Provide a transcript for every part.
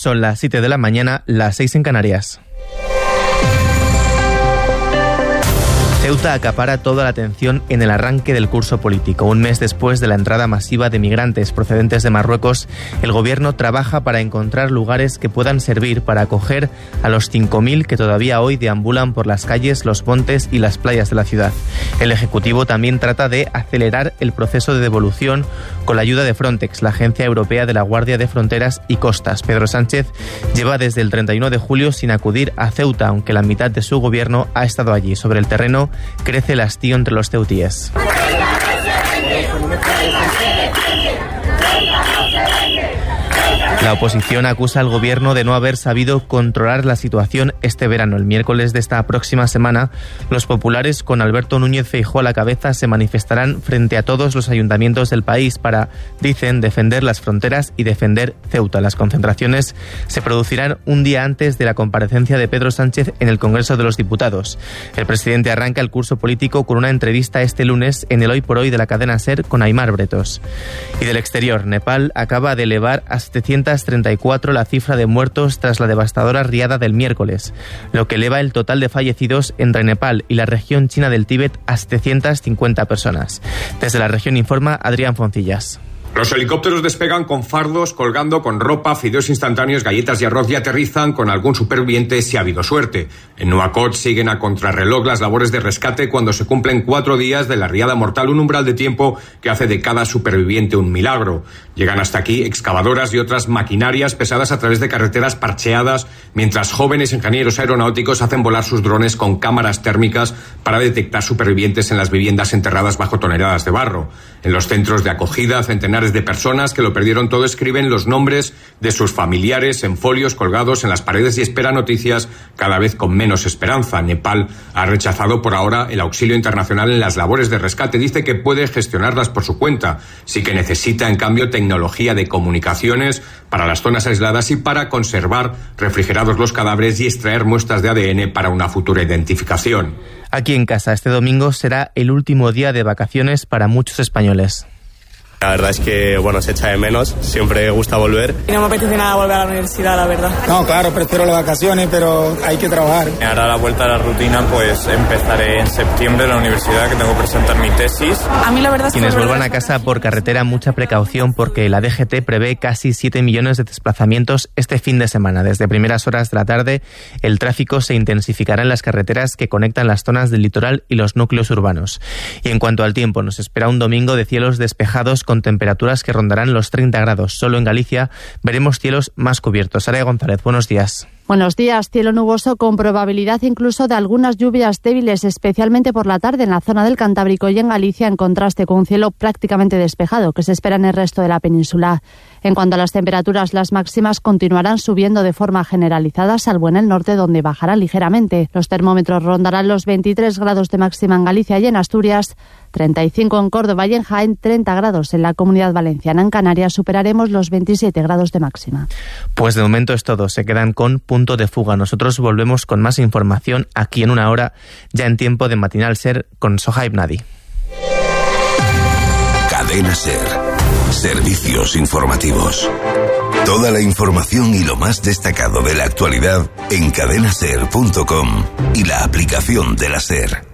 son las 7 de la mañana, las 6 en Canarias. Ceuta acapara toda la atención en el arranque del curso político. Un mes después de la entrada masiva de migrantes procedentes de Marruecos, el gobierno trabaja para encontrar lugares que puedan servir para acoger a los 5.000 que todavía hoy deambulan por las calles, los montes y las playas de la ciudad. El Ejecutivo también trata de acelerar el proceso de devolución con la ayuda de Frontex, la Agencia Europea de la Guardia de Fronteras y Costas. Pedro Sánchez lleva desde el 31 de julio sin acudir a Ceuta, aunque la mitad de su gobierno ha estado allí. Sobre el terreno crece el hastío entre los ceutíes. La oposición acusa al gobierno de no haber sabido controlar la situación este verano. El miércoles de esta próxima semana, los populares, con Alberto Núñez Feijóo a la cabeza, se manifestarán frente a todos los ayuntamientos del país para, dicen, defender las fronteras y defender Ceuta. Las concentraciones se producirán un día antes de la comparecencia de Pedro Sánchez en el Congreso de los Diputados. El presidente arranca el curso político con una entrevista este lunes en el Hoy por Hoy de la cadena SER con Aimar Bretos. Y del exterior, Nepal acaba de elevar a 734 la cifra de muertos tras la devastadora riada del miércoles, lo que eleva el total de fallecidos entre Nepal y la región china del Tíbet a 750 personas. Desde la región informa Adrián Foncillas. Los helicópteros despegan con fardos, colgando con ropa, fideos instantáneos, galletas y arroz y aterrizan con algún superviviente si ha habido suerte. En Nuakchot siguen a contrarreloj las labores de rescate cuando se cumplen 4 días de la riada mortal, un umbral de tiempo que hace de cada superviviente un milagro. Llegan hasta aquí excavadoras y otras maquinarias pesadas a través de carreteras parcheadas, mientras jóvenes ingenieros aeronáuticos hacen volar sus drones con cámaras térmicas para detectar supervivientes en las viviendas enterradas bajo toneladas de barro. En los centros de acogida, centenares de personas que lo perdieron todo escriben los nombres de sus familiares en folios colgados en las paredes y esperan noticias cada vez con menos esperanza. Nepal ha rechazado por ahora el auxilio internacional en las labores de rescate. Dice que puede gestionarlas por su cuenta. Sí que necesita, en cambio, tecnología de comunicaciones para las zonas aisladas y para conservar refrigerados los cadáveres y extraer muestras de ADN para una futura identificación. Aquí en casa, este domingo será el último día de vacaciones para muchos españoles. La verdad es que, se echa de menos, siempre gusta volver. Y no me apetece nada volver a la universidad, la verdad. No, claro, prefiero las vacaciones, pero hay que trabajar. Ahora la vuelta a la rutina, empezaré en septiembre en la universidad, que tengo que presentar mi tesis. A mí la verdad es que... Quienes vuelvan a casa por carretera, mucha precaución, porque la DGT prevé casi 7 millones de desplazamientos este fin de semana. Desde primeras horas de la tarde, el tráfico se intensificará en las carreteras que conectan las zonas del litoral y los núcleos urbanos. Y en cuanto al tiempo, nos espera un domingo de cielos despejados con temperaturas que rondarán los 30 grados. Solo en Galicia veremos cielos más cubiertos. Sara González, buenos días. Buenos días. Cielo nuboso con probabilidad incluso de algunas lluvias débiles, especialmente por la tarde en la zona del Cantábrico y en Galicia, en contraste con un cielo prácticamente despejado que se espera en el resto de la península. En cuanto a las temperaturas, las máximas continuarán subiendo de forma generalizada, salvo en el norte, donde bajarán ligeramente. Los termómetros rondarán los 23 grados de máxima en Galicia y en Asturias, 35 en Córdoba y en Jaén, 30 grados en la Comunidad Valenciana. En Canarias superaremos los 27 grados de máxima. Pues de momento es todo. Se quedan con Punto de Fuga. Nosotros volvemos con más información aquí en una hora, ya en tiempo de Matinal SER con Sohaib Nadi. Cadena SER. Servicios informativos. Toda la información y lo más destacado de la actualidad en cadenaser.com y la aplicación de la SER.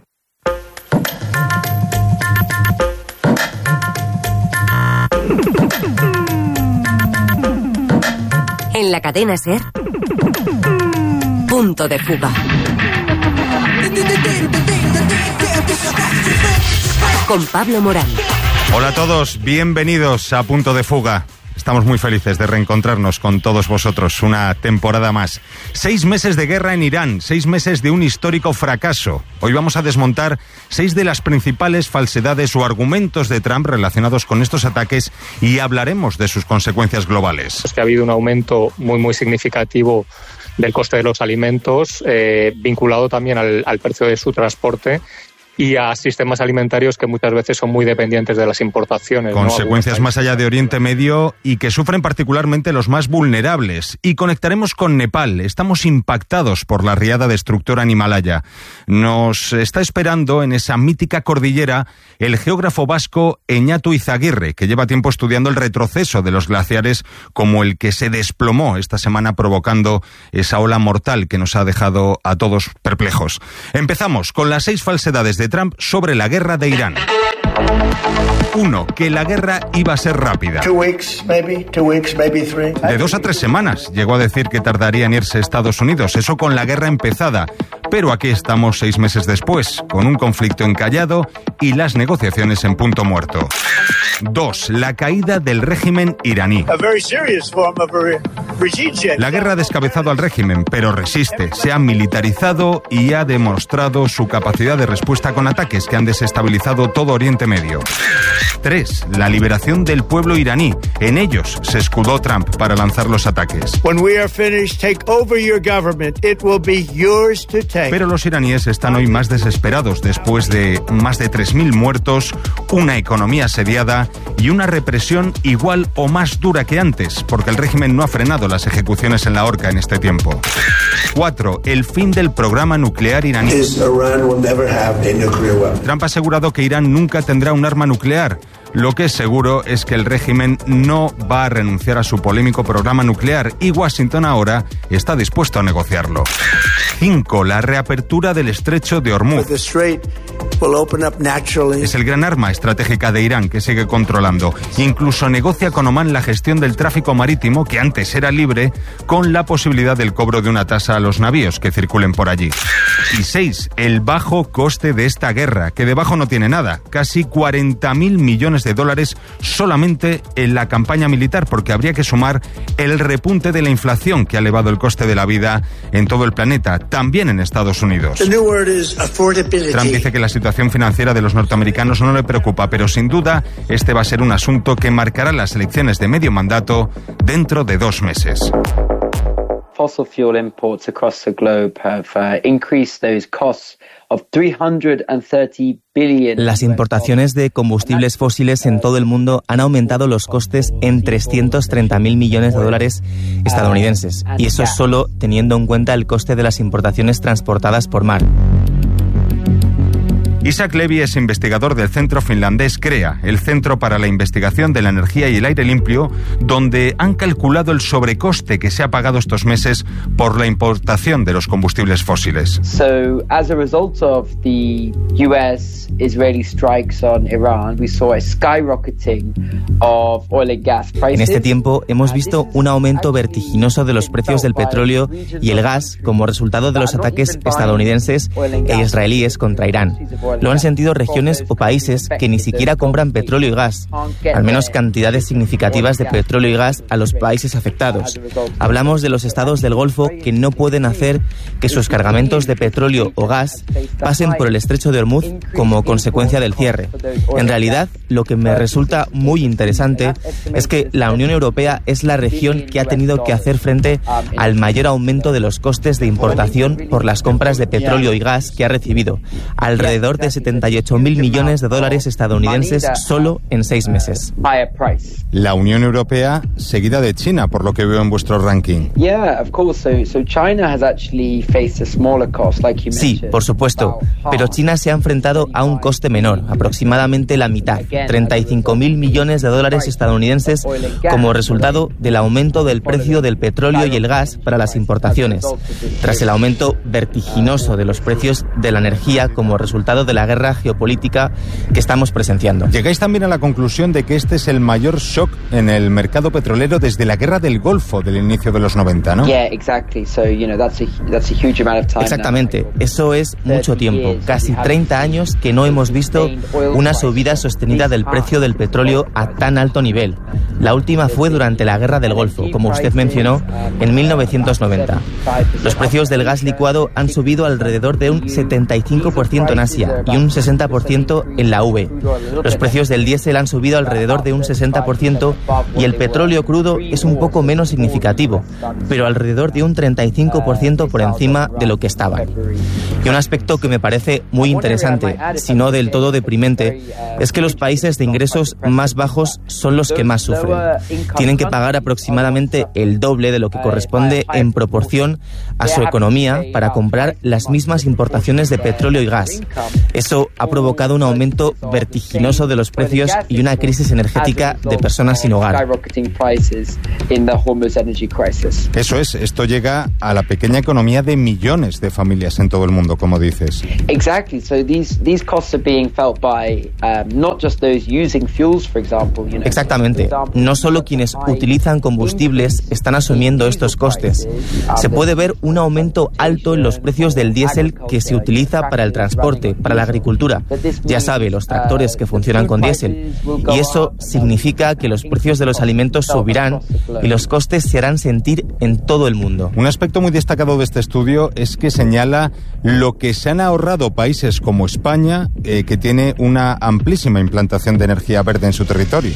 En la cadena SER, Punto de Fuga. Con Pablo Morán. Hola a todos, bienvenidos a Punto de Fuga. Estamos muy felices de reencontrarnos con todos vosotros una temporada más. 6 meses de guerra en Irán, 6 meses de un histórico fracaso. Hoy vamos a desmontar 6 de las principales falsedades o argumentos de Trump relacionados con estos ataques y hablaremos de sus consecuencias globales. Es que ha habido un aumento muy significativo del coste de los alimentos, vinculado también al precio de su transporte. y a sistemas alimentarios que muchas veces son muy dependientes de las importaciones. Consecuencias más allá de Oriente Medio y que sufren particularmente los más vulnerables. Y conectaremos con Nepal. Estamos impactados por la riada destructora en Himalaya. Nos está esperando en esa mítica cordillera el geógrafo vasco Eñatu Izaguirre, que lleva tiempo estudiando el retroceso de los glaciares como el que se desplomó esta semana provocando esa ola mortal que nos ha dejado a todos perplejos. Empezamos con las 6 falsedades de Trump sobre la guerra de Irán. 1. Que la guerra iba a ser rápida. 2 weeks, maybe 3. De 2 a 3 semanas. Llegó a decir que tardaría en irse a Estados Unidos, eso con la guerra empezada. Pero aquí estamos 6 meses después, con un conflicto encallado y las negociaciones en punto muerto. 2. La caída del régimen iraní. La guerra ha descabezado al régimen, pero resiste, se ha militarizado y ha demostrado su capacidad de respuesta con ataques que han desestabilizado todo Oriente Medio. 3. La liberación del pueblo iraní. En ellos se escudó Trump para lanzar los ataques. Pero los iraníes están hoy más desesperados después de más de 3.000 muertos, una economía asediada y una represión igual o más dura que antes, porque el régimen no ha frenado las ejecuciones en la horca en este tiempo. 4. El fin del programa nuclear iraní. Trump ha asegurado que Irán nunca tendrá un arma nuclear. Lo que es seguro es que el régimen no va a renunciar a su polémico programa nuclear y Washington ahora está dispuesto a negociarlo. 5. La reapertura del estrecho de Hormuz. Es el gran arma estratégica de Irán que sigue controlando. Incluso negocia con Omán la gestión del tráfico marítimo, que antes era libre, con la posibilidad del cobro de una tasa a los navíos que circulen por allí. Y 6. El bajo coste de esta guerra, que debajo no tiene nada. Casi 40.000 millones de dólares solamente en la campaña militar, porque habría que sumar el repunte de la inflación que ha elevado el coste de la vida en todo el planeta, también en Estados Unidos. Trump dice que la situación financiera de los norteamericanos no le preocupa, pero sin duda este va a ser un asunto que marcará las elecciones de medio mandato dentro de 2 meses. Fossil fuel imports across the globe have increased those costs of 330 billion. Las importaciones de combustibles fósiles en todo el mundo han aumentado los costes en 330.000 millones de dólares estadounidenses, y eso solo teniendo en cuenta el coste de las importaciones transportadas por mar. Isaac Levy es investigador del centro finlandés CREA, el Centro para la Investigación de la Energía y el Aire Limpio, donde han calculado el sobrecoste que se ha pagado estos meses por la importación de los combustibles fósiles. So, as a result of the US-Israeli strikes on Iran, we saw a skyrocketing of oil and gas prices. En este tiempo hemos visto un aumento vertiginoso de los precios del petróleo y el gas como resultado de los ataques estadounidenses e israelíes contra Irán. Lo han sentido regiones o países que ni siquiera compran petróleo y gas, al menos cantidades significativas de petróleo y gas a los países afectados. Hablamos de los estados del Golfo que no pueden hacer que sus cargamentos de petróleo o gas pasen por el estrecho de Hormuz como consecuencia del cierre. En realidad, lo que me resulta muy interesante es que la Unión Europea es la región que ha tenido que hacer frente al mayor aumento de los costes de importación por las compras de petróleo y gas que ha recibido, alrededor de 78.000 millones de dólares estadounidenses solo en 6 meses. La Unión Europea seguida de China, por lo que veo en vuestro ranking. Sí, por supuesto, pero China se ha enfrentado a un coste menor, aproximadamente la mitad, 35.000 millones de dólares estadounidenses como resultado del aumento del precio del petróleo y el gas para las importaciones, tras el aumento vertiginoso de los precios de la energía como resultado de la guerra geopolítica que estamos presenciando. Llegáis también a la conclusión de que este es el mayor shock en el mercado petrolero desde la guerra del Golfo del inicio de los 90, ¿no? Exactamente, eso es mucho tiempo, casi 30 años que no hemos visto una subida sostenida del precio del petróleo a tan alto nivel. La última fue durante la guerra del Golfo, como usted mencionó, en 1990. Los precios del gas licuado han subido alrededor de un 75% en Asia, y un 60% en la uve. Los precios del diésel han subido alrededor de un 60% y el petróleo crudo es un poco menos significativo, pero alrededor de un 35% por encima de lo que estaba. Y un aspecto que me parece muy interesante, si no del todo deprimente, es que los países de ingresos más bajos son los que más sufren. Tienen que pagar aproximadamente el doble de lo que corresponde en proporción a su economía para comprar las mismas importaciones de petróleo y gas. Eso ha provocado un aumento vertiginoso de los precios y una crisis energética de personas sin hogar. Eso es, esto llega a la pequeña economía de millones de familias en todo el mundo, como dices. Exactly. So these costs are being felt by not just those using fuels, for example. Exactamente. No solo quienes utilizan combustibles están asumiendo estos costes. Se puede ver un aumento alto en los precios del diésel que se utiliza para el transporte, para la agricultura. Ya sabe, los tractores que funcionan con diésel. Y eso significa que los precios de los alimentos subirán y los costes se harán sentir en todo el mundo. Un aspecto muy destacado de este estudio es que señala lo que se han ahorrado países como España, que tiene una amplísima implantación de energía verde en su territorio.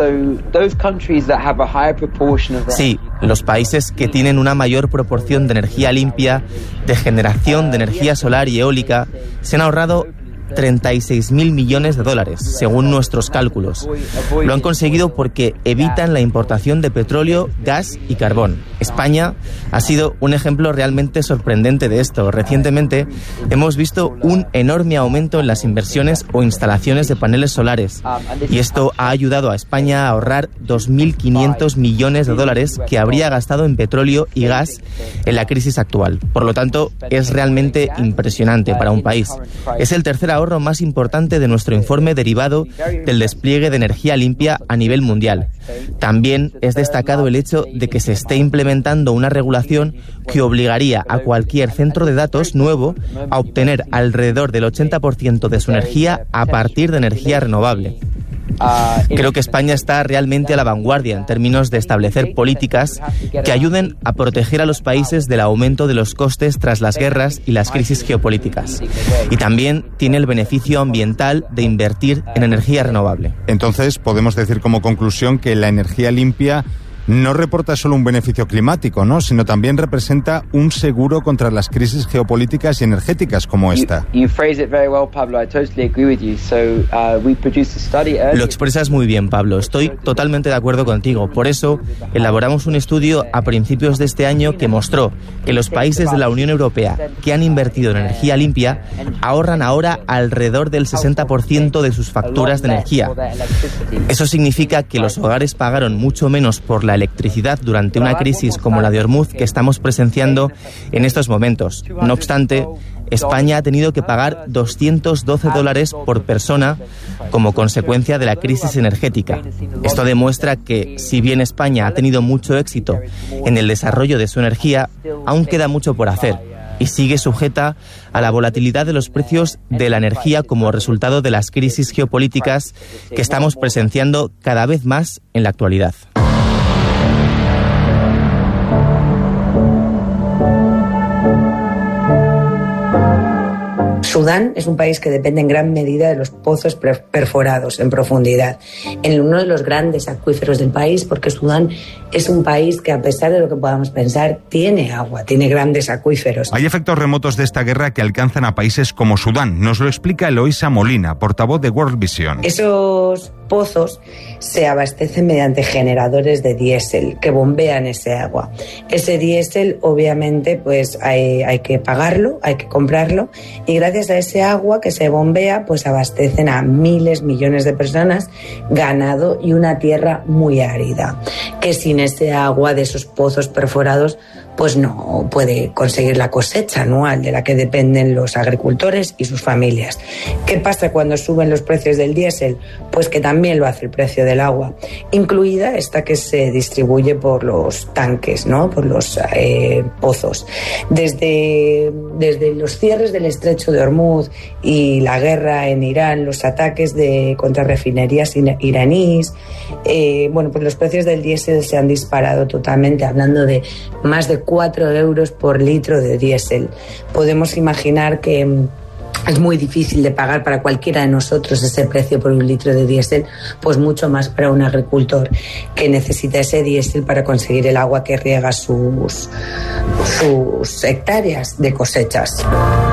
Sí, los países que tienen una mayor proporción de energía limpia, de generación de energía solar y eólica, se han ahorrado 36.000 millones de dólares, según nuestros cálculos. Lo han conseguido porque evitan la importación de petróleo, gas y carbón. España ha sido un ejemplo realmente sorprendente de esto. Recientemente hemos visto un enorme aumento en las inversiones o instalaciones de paneles solares, y esto ha ayudado a España a ahorrar 2.500 millones de dólares que habría gastado en petróleo y gas en la crisis actual. Por lo tanto, es realmente impresionante para un país. Es el tercer ahorro más importante de nuestro informe derivado del despliegue de energía limpia a nivel mundial. También es destacado el hecho de que se esté implementando una regulación que obligaría a cualquier centro de datos nuevo a obtener alrededor del 80% de su energía a partir de energía renovable. Creo que España está realmente a la vanguardia en términos de establecer políticas que ayuden a proteger a los países del aumento de los costes tras las guerras y las crisis geopolíticas. Y también tiene el beneficio ambiental de invertir en energía renovable. Entonces, podemos decir como conclusión que la energía limpia no reporta solo un beneficio climático, ¿no?, sino también representa un seguro contra las crisis geopolíticas y energéticas como esta. Lo expresas muy bien, Pablo. Estoy totalmente de acuerdo contigo. Por eso, elaboramos un estudio a principios de este año que mostró que los países de la Unión Europea que han invertido en energía limpia ahorran ahora alrededor del 60% de sus facturas de energía. Eso significa que los hogares pagaron mucho menos por la electricidad durante una crisis como la de Hormuz que estamos presenciando en estos momentos. No obstante, España ha tenido que pagar $212 por persona como consecuencia de la crisis energética. Esto demuestra que, si bien España ha tenido mucho éxito en el desarrollo de su energía, aún queda mucho por hacer y sigue sujeta a la volatilidad de los precios de la energía como resultado de las crisis geopolíticas que estamos presenciando cada vez más en la actualidad. Sudán es un país que depende en gran medida de los pozos perforados en profundidad, en uno de los grandes acuíferos del país, porque Sudán es un país que, a pesar de lo que podamos pensar, tiene agua, tiene grandes acuíferos. Hay efectos remotos de esta guerra que alcanzan a países como Sudán. Nos lo explica Eloísa Molina, portavoz de World Vision. Esos pozos se abastecen mediante generadores de diésel que bombean ese agua. Ese diésel, obviamente, pues hay que pagarlo, hay que comprarlo, y gracias a ese agua que se bombea, pues abastecen a miles, millones de personas, ganado y una tierra muy árida, que sin ese agua de esos pozos perforados pues no puede conseguir la cosecha anual de la que dependen los agricultores y sus familias. ¿Qué pasa cuando suben los precios del diésel? Pues que también lo hace el precio del agua, incluida esta que se distribuye por los tanques, ¿no?, por los pozos. Desde los cierres del estrecho de Hormuz y la guerra en Irán, los ataques contra refinerías iraníes, pues los precios del diésel se han disparado totalmente, hablando de más de 4 euros por litro de diésel. Podemos imaginar que es muy difícil de pagar para cualquiera de nosotros ese precio por un litro de diésel, pues mucho más para un agricultor que necesita ese diésel para conseguir el agua que riega sus hectáreas de cosechas.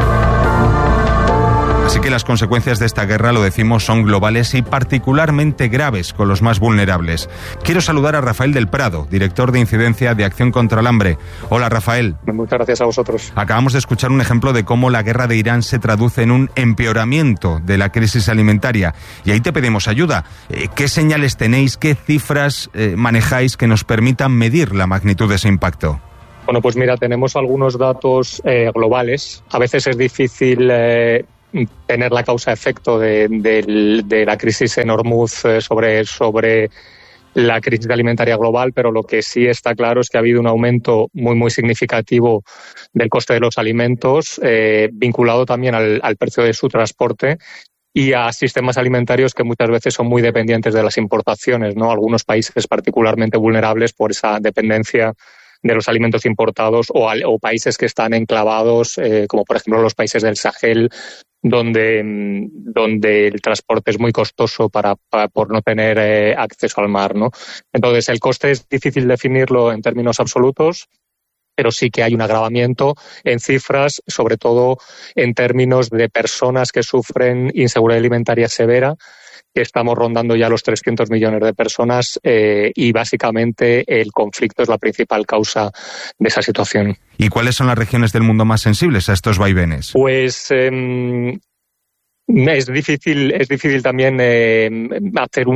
Así que las consecuencias de esta guerra, lo decimos, son globales y particularmente graves con los más vulnerables. Quiero saludar a Rafael del Prado, director de Incidencia de Acción contra el Hambre. Hola, Rafael. Muchas gracias a vosotros. Acabamos de escuchar un ejemplo de cómo la guerra de Irán se traduce en un empeoramiento de la crisis alimentaria. Y ahí te pedimos ayuda. ¿Qué señales tenéis, qué cifras manejáis que nos permitan medir la magnitud de ese impacto? Bueno, pues mira, tenemos algunos datos globales. A veces es difícil tener la causa-efecto de la crisis en Hormuz sobre la crisis alimentaria global, pero lo que sí está claro es que ha habido un aumento muy, muy significativo del coste de los alimentos, vinculado también al precio de su transporte y a sistemas alimentarios que muchas veces son muy dependientes de las importaciones, ¿no? Algunos países particularmente vulnerables por esa dependencia de los alimentos importados o países que están enclavados, como por ejemplo los países del Sahel, donde el transporte es muy costoso por no tener acceso al mar, ¿no? Entonces, el coste es difícil definirlo en términos absolutos, pero sí que hay un agravamiento en cifras, sobre todo en términos de personas que sufren inseguridad alimentaria severa, que estamos rondando ya los 300 millones de personas y básicamente el conflicto es la principal causa de esa situación. ¿Y cuáles son las regiones del mundo más sensibles a estos vaivenes? Pues es difícil también hacer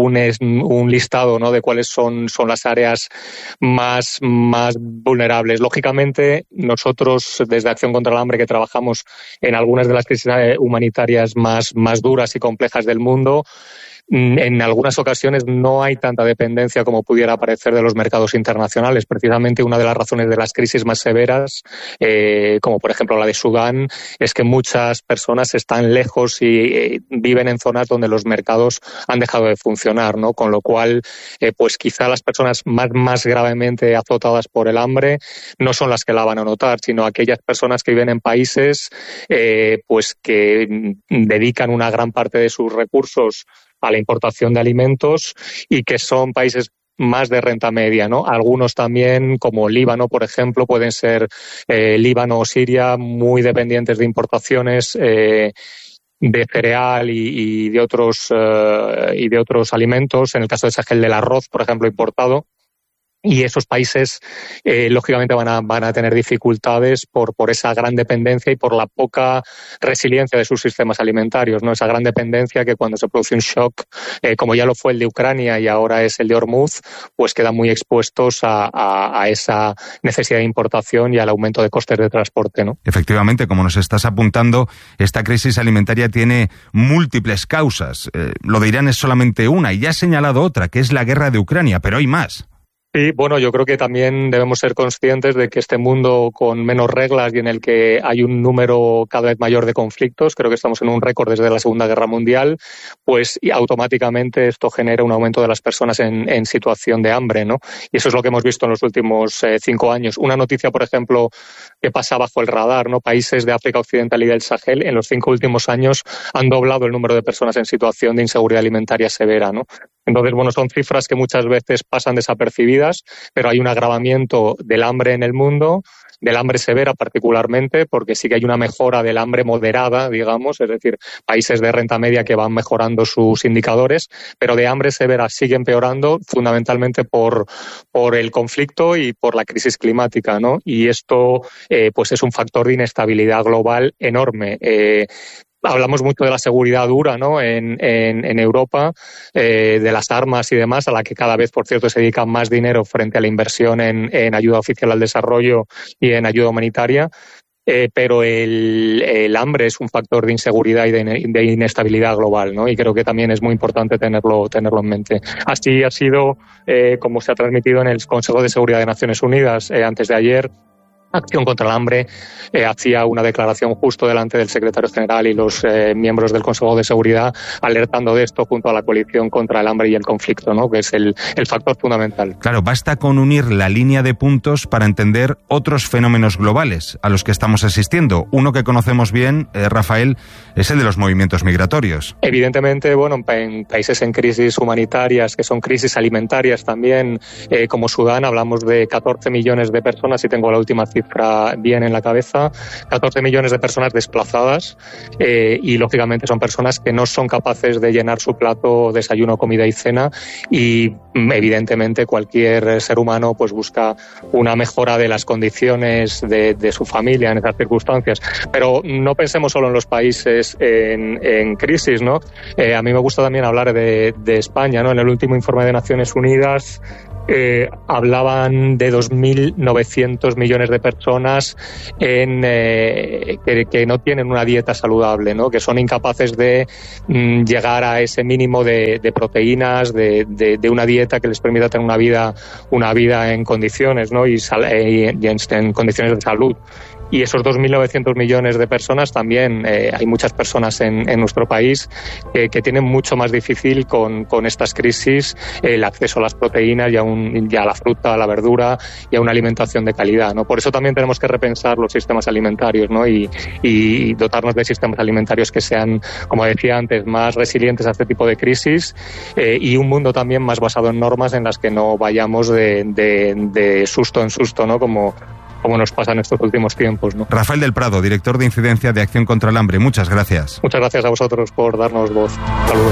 un listado, ¿no?, de cuáles son las áreas más vulnerables. Lógicamente, nosotros desde Acción contra el Hambre, que trabajamos en algunas de las crisis humanitarias más duras y complejas del mundo, en algunas ocasiones no hay tanta dependencia como pudiera parecer de los mercados internacionales. Precisamente una de las razones de las crisis más severas, como por ejemplo la de Sudán, es que muchas personas están lejos y viven en zonas donde los mercados han dejado de funcionar, ¿no? Con lo cual, pues quizá las personas más gravemente azotadas por el hambre no son las que la van a notar, sino aquellas personas que viven en países pues que dedican una gran parte de sus recursos a la importación de alimentos y que son países más de renta media, ¿no? Algunos también, como Líbano, por ejemplo, pueden ser Líbano o Siria, muy dependientes de importaciones de cereal y de otros alimentos. En el caso de Sahel, del arroz, por ejemplo, importado. Y esos países, lógicamente, van a tener dificultades por esa gran dependencia y por la poca resiliencia de sus sistemas alimentarios, ¿no? Esa gran dependencia que cuando se produce un shock, como ya lo fue el de Ucrania y ahora es el de Hormuz, pues quedan muy expuestos a esa necesidad de importación y al aumento de costes de transporte, ¿no? Efectivamente, como nos estás apuntando, esta crisis alimentaria tiene múltiples causas. Lo de Irán es solamente una, y ya has señalado otra, que es la guerra de Ucrania, pero hay más. Sí, bueno, yo creo que también debemos ser conscientes de que este mundo con menos reglas y en el que hay un número cada vez mayor de conflictos, creo que estamos en un récord desde la Segunda Guerra Mundial, pues y automáticamente esto genera un aumento de las personas en situación de hambre, ¿no? Y eso es lo que hemos visto en los últimos 5 años. Una noticia, por ejemplo, que pasa bajo el radar, ¿no? Países de África Occidental y del Sahel en los 5 últimos años han doblado el número de personas en situación de inseguridad alimentaria severa, ¿no? Entonces, bueno, son cifras que muchas veces pasan desapercibidas, pero hay un agravamiento del hambre en el mundo, del hambre severa particularmente, porque sí que hay una mejora del hambre moderada, digamos, es decir, países de renta media que van mejorando sus indicadores, pero de hambre severa sigue empeorando fundamentalmente por el conflicto y por la crisis climática, ¿no? Y esto pues es un factor de inestabilidad global enorme. Hablamos mucho de la seguridad dura, ¿no? En Europa, de las armas y demás, a la que cada vez, por cierto, se dedica más dinero frente a la inversión en ayuda oficial al desarrollo y en ayuda humanitaria. Pero el hambre es un factor de inseguridad y de inestabilidad global, ¿no? Y creo que también es muy importante tenerlo en mente. Así ha sido, como se ha transmitido en el Consejo de Seguridad de Naciones Unidas antes de ayer, Acción contra el Hambre hacía una declaración justo delante del secretario general y los miembros del Consejo de Seguridad alertando de esto junto a la coalición contra el hambre y el conflicto, ¿no? Que es el factor fundamental. Claro, basta con unir la línea de puntos para entender otros fenómenos globales a los que estamos asistiendo. Uno que conocemos bien, Rafael, es el de los movimientos migratorios. Evidentemente, bueno, en países en crisis humanitarias, que son crisis alimentarias también, como Sudán, hablamos de 14 millones de personas, si tengo la última cifra bien en la cabeza, 14 millones de personas desplazadas y lógicamente son personas que no son capaces de llenar su plato, desayuno, comida y cena, y evidentemente cualquier ser humano pues busca una mejora de las condiciones de su familia en esas circunstancias. Pero no pensemos solo en los países en crisis, ¿no? A mí me gusta también hablar de España, ¿no? En el último informe de Naciones Unidas hablaban de 2.900 millones de personas que no tienen una dieta saludable, ¿no? Que son incapaces de llegar a ese mínimo de proteínas, de una dieta que les permita tener una vida en condiciones, ¿no? y en condiciones de salud. Y esos 2.900 millones de personas también, hay muchas personas en nuestro país que tienen mucho más difícil con estas crisis el acceso a las proteínas y a la fruta, a la verdura y a una alimentación de calidad, ¿no? Por eso también tenemos que repensar los sistemas alimentarios, ¿no? Y dotarnos de sistemas alimentarios que sean, como decía antes, más resilientes a este tipo de crisis y un mundo también más basado en normas en las que no vayamos de susto en susto, ¿no? Como nos pasa en estos últimos tiempos, ¿no? Rafael del Prado, director de Incidencia de Acción contra el Hambre. Muchas gracias. Muchas gracias a vosotros por darnos voz. Saludos.